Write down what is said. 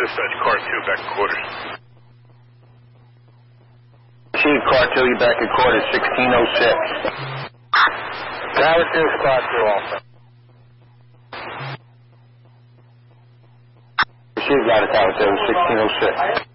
Dispatch car 2 back in quarters. Chief, car 2, you back in quarters, 1606. Tower 2, squad 2 also. Chief got a tower 2, 1606.